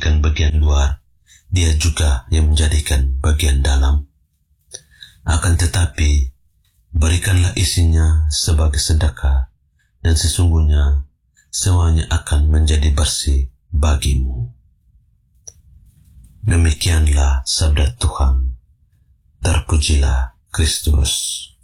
menjadikan bagian luar, Dia juga yang menjadikan bagian dalam. Akan tetapi, berikanlah isinya sebagai sedekah, dan sesungguhnya semuanya akan menjadi bersih bagimu. Demikianlah sabda Tuhan. Terpujilah Kristus.